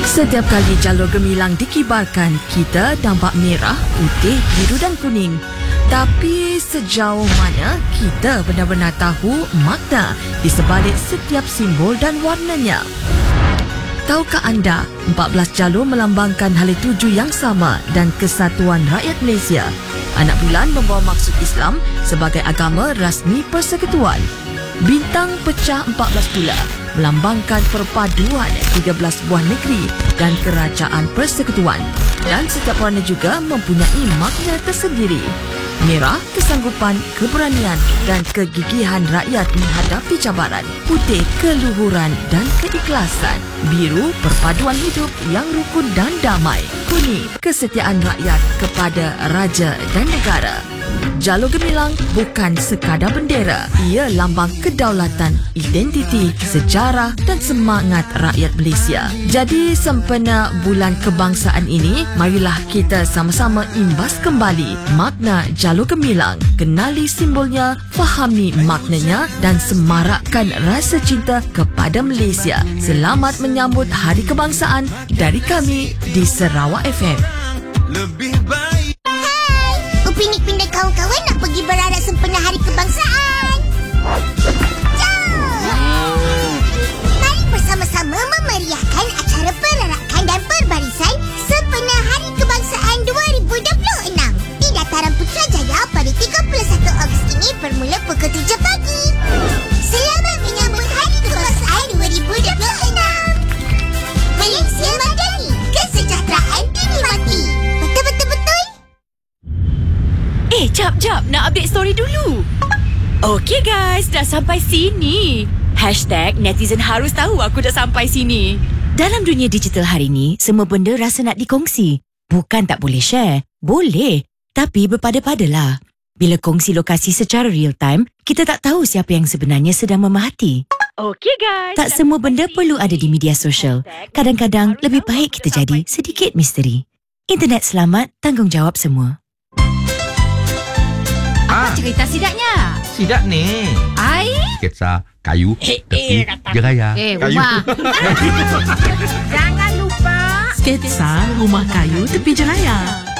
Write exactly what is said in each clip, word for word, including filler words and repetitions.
Setiap kali jalur gemilang dikibarkan, kita nampak merah, putih, biru dan kuning. Tapi sejauh mana kita benar-benar tahu makna di sebalik setiap simbol dan warnanya? Tahukah anda, empat belas jalur melambangkan hala tuju yang sama dan kesatuan rakyat Malaysia. Anak bulan membawa maksud Islam sebagai agama rasmi persekutuan. Bintang pecah empat belas pula melambangkan perpaduan tiga belas buah negeri dan kerajaan persekutuan. Dan setiap warna juga mempunyai makna tersendiri. Merah, kesanggupan, keberanian dan kegigihan rakyat menghadapi cabaran. Putih, keluhuran dan keikhlasan. Biru, perpaduan hidup yang rukun dan damai. Kuning, kesetiaan rakyat kepada raja dan negara. Jalur gemilang bukan sekadar bendera. Ia lambang kedaulatan, identiti, sejarah dan semangat rakyat Malaysia. Jadi sempena bulan kebangsaan ini, marilah kita sama-sama imbas kembali makna jalur gemilang. Kenali simbolnya, fahami maknanya dan semarakkan rasa cinta kepada Malaysia. Selamat menyambut Hari Kebangsaan dari kami di Sarawak F M. Lebih baik. Upin Ipin dan kawan-kawan nak pergi berarak sempena Hari Kebangsaan. Jom! Mari bersama-sama memeriahkan acara perarakan dan perbarisan sempena Hari Kebangsaan dua ribu dua puluh enam di Dataran Putrajaya pada tiga puluh satu Ogos ini bermula pukul tujuh pagi. Selamat menyambut Hari Kebangsaan dua ribu dua puluh enam. Malaysia Madani, kesejahteraan dinikmati. Betul-betul-betul? Eh, jap-jap. Nak update story dulu. Okey guys, dah sampai sini. Hashtag netizen harus tahu aku dah sampai sini. Dalam dunia digital hari ni, semua benda rasa nak dikongsi. Bukan tak boleh share. Boleh. Tapi berpada-padalah. Bila kongsi lokasi secara real time, kita tak tahu siapa yang sebenarnya sedang memerhati. Okey guys. Tak semua benda perlu ada di media sosial. Kadang-kadang lebih baik kita jadi sedikit misteri. Internet selamat, tanggungjawab semua. Ah, Cerita sidaknya. sidak ni. Ai? Sketsa kayu, Eh, tepi, eh, kata- jeraya. Eh, kayu. Umar. Jangan lupa. Sketsa rumah kayu tepi jeraya.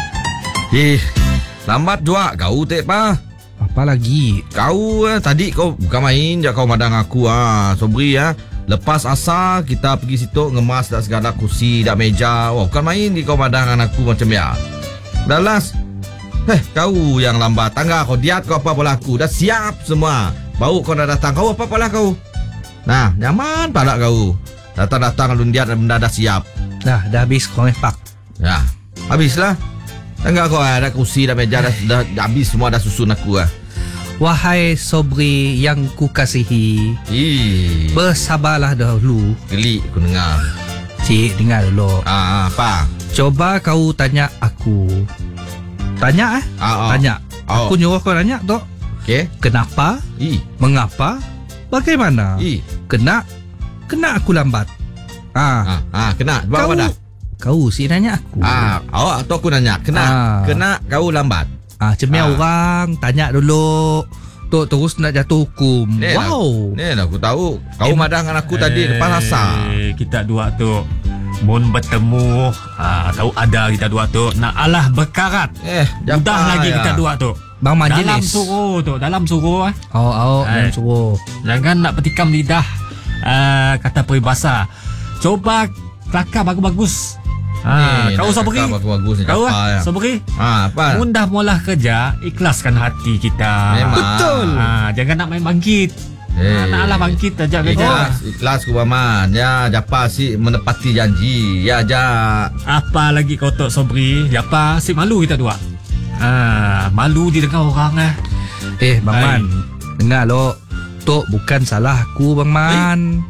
Eh, lambat juga kau tak pa. Apa lagi? Kau eh, tadi kau bukan main je kau madang aku ah. Sobri ah. Lepas asar kita pergi situ ngemas dak segala kursi, dak meja. Wah, bukan main di kau madang aku macam ya. Dah las. Eh, kau yang lambat. Tangga kau diat kau apa pola aku. Dah siap semua. Bau kau dah datang. Kau apa pola kau? Nah, nyaman pada kau. Datang-datang alun diat dan benda dah siap. Dah, dah habis kau ngepak. Ya, habislah. Tangga kau ada kursi, dah meja, dah, dah, dah habis semua, dah susun aku ah. Wahai Sobri yang ku kasihi, Ih, bersabarlah dahulu. gelik aku dengar. Cik, dengar dulu. Ah, apa? Coba kau tanya aku. Tanya eh? Ah, ah. Tanya. Oh. Aku nyuruh kau tanya tu. Okey. Kenapa? Ih, Mengapa? Bagaimana? ih. Kena? Kena aku lambat. Ah, Ah, ah, kena. Sebab kau, apa dah? kau si nanya aku. Ah, awak atau aku nanya. Kena. Ah. Kena kau lambat. Ah, cemia Ah. orang, tanya dulu. Tu terus nak jatuh hukum. Ni lah- Wow. Ni lah aku tahu. Kau Eh, madang dengan aku tadi lepas asar. Eh, kita dua tu mun bertemu, ah, tahu ada kita dua tu nak alah berkarat. Eh, Mudah japa lagi ya. kita dua tu. Bang Dalam majlis. suruh tu, dalam suruh eh. Oh, oh, Eh. dalam suruh. Jangan nak petikam lidah uh, kata peribahasa. Coba kelakar bagus-bagus. Ha, Ni, kau nak Sobri. cakap bagus-bagus ni, Kau japa ah, ya. Sobri. Ah, apa? Mun dah mula kerja, ikhlaskan hati kita. Memang. Betul. Ha, jangan nak main bangkit. Eh. Ha, nak alah bangkit aja kerja. Ikhlas, ikhlas ku paman. Ya, japa si menepati janji. Ya, ja. Apa lagi kau Tok Sobri? Apa si malu kita dua. Ha, malu didengar orang eh. Eh, Bang Hai. Man. Dengar lo. Tok bukan salah aku, Bang Man.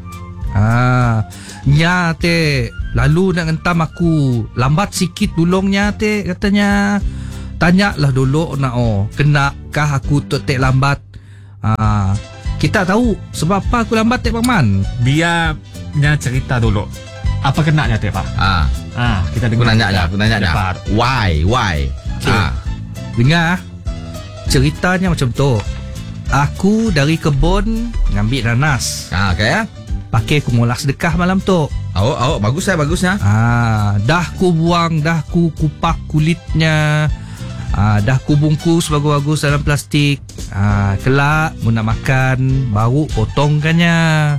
Ha, nya te lalu nak ngentam aku. Lambat sikit tolongnya te katanya. Tanyalah dulu nak oh, kenakah aku tok tek lambat? Ha, kita tahu sebab apa aku lambat tek Bang Man. Biarnya cerita dulu. Apa kenanya teh Pak? Ah, Ah, kita aku dengar. nanya dah, aku nanya dah. Cepat. Why? Why? Okay. Ah. Dengar. Ceritanya macam tu. Aku dari kebun ngambil nanas. Ah, okey ya. Pakai aku ngolah sedekah malam tu. Awak, awak bagus lah, bagusnya. Ah, dah ku buang, dah ku kupak kulitnya. Ah, dah ku bungkus bagus-bagus dalam plastik. Ah, kelak mu nak makan, baru potongkannya.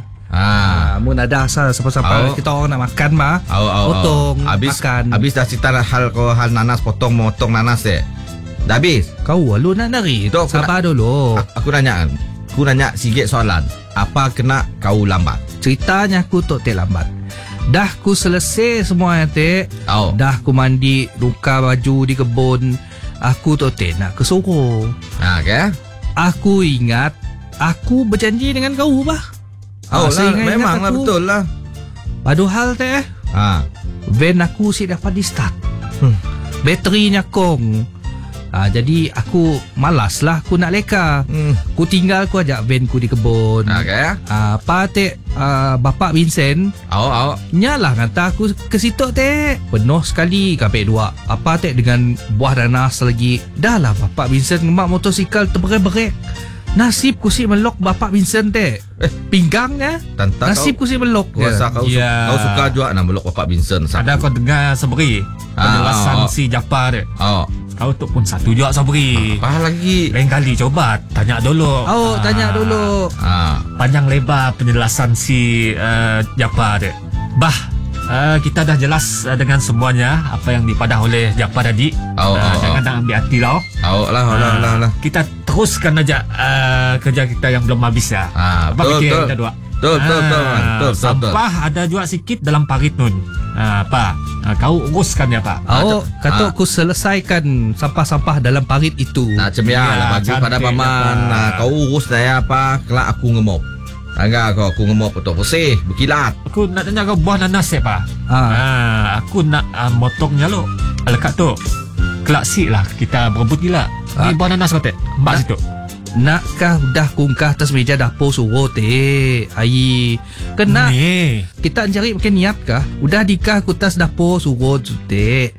Ah, mu nak ada asal siapa-siapa Awak. kita orang nak makan mah. Awak, awak, potong, awak. Habis, makan. habis dah cerita hal kau hal nanas potong motong nanas eh. Dah habis. Kau lu nak nari. Itu aku Sabar dulu. A- Aku nanya kan. Aku nanya sikit soalan. Apa kena kau lambat? Ceritanya aku tok tek lambat. Dah ku selesai semua tek. Oh. Dah ku mandi, luka baju di kebun. Aku tok tek nak ke Soro. Ha, okay? Aku ingat aku berjanji dengan kau bah. Oh, Ah, saya lah, ingat- memang ingat lah, aku. betul lah. Padahal teh Ha. van aku si dapat di start. Hmm. Baterinya kong. Ah, jadi aku malas lah aku nak leka. Hmm. Ku tinggal ku ajak van ku di kebun. Okay? Ah, pa tek ah, Bapak Vincent Awak, awak. nyalah kata aku ke situ tek. Penuh sekali kapek dua. Apa tek dengan buah nanas lagi. Dah lah Bapak Vincent ngemak motosikal terberek-berek. Nasib ku si melok Bapak Vincent tek. Eh. Pinggangnya. Tanta Nasib ku si melok. kau, rasa kau, su- Ya. kau suka juga nak meluk Bapak Vincent. Ada kau dengar Sabri penjelasan Ah, ah, ah. si Japar dia. Oh. Kau tu pun satu juga Sabri. Apa lagi? Lain kali coba tanya dulu. Oh, Ah, tanya dulu. Ha. Panjang lebar penjelasan si uh, Japar dia. Bah, uh, kita dah jelas uh, dengan semuanya apa yang dipadah oleh Japar tadi. Oh, uh, oh, jangan oh. nak ambil hati lah. Awak lah, lah, lah, lah. Kita teruskan aja uh, kerja kita yang belum habis ya. Ah, Apa betul, fikir betul. kita dua? Betul, betul, betul, man. Betul, betul, betul. Sampah ada juga sikit dalam parit nun. Ah, apa? Ah, kau uruskan ya, Pak. Oh, Ah, kata ah. aku selesaikan sampah-sampah dalam parit itu. Nah, cemia Ya, lah baju cantik pada paman. apa. Nah, kau urus saya apa? Kelak aku ngemop. Angga kau aku ngemop betul bersih, berkilat. Aku nak tanya kau buah nanas ya, Pak. Ah. Ah, aku nak ah, motongnya lo. Lekat tu. Kelak sik lah kita berebut gila. Ah. Ni buah nanas kau tek. Mbak situ. Nakkah dah kungkah atas meja dapur suruh teh. Ai. Kena. Ni. Kita cari makin niat kah? Udah dikah ku tas dapur suruh teh.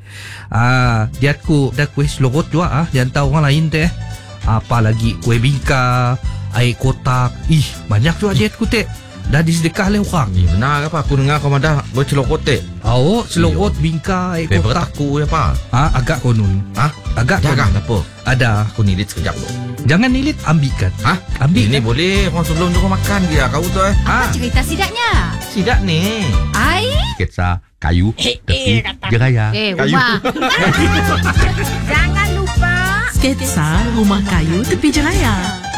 Ah, diat ku dah kuih selorot juga ah, diantar orang lain teh. Apa lagi kuih bingka, air kotak. Ih, banyak juga diat ku teh. Dah disedekah oleh orang. Eh, benar ke apa? Aku dengar kau madah bercelokot teh. Oh, selorot bingka, air Favorite kotak. aku ya, Pak. Ah, agak konun. Hah? Agak Jaga konun. apa? Ada. Aku nilit sekejap tu. Jangan nilit, ambilkan. Hah? Ambil Ini kan? boleh orang sebelum kau makan dia kau tu eh. Apa cerita sidaknya? Sidak ni. Ai? Sketsa kayu tepi jeraya. Eh, Kayu. Umar. Jangan lupa Sketsa Rumah Kayu Tepi Jeraya.